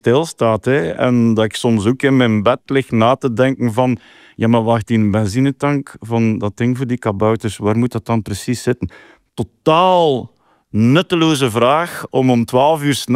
stilstaat. Hè. En dat ik soms ook in mijn bed lig na te denken van... Ja, maar wacht, die benzinetank van dat ding voor die kabouters, waar moet dat dan precies zitten? Totaal nutteloze vraag om 12 uur 's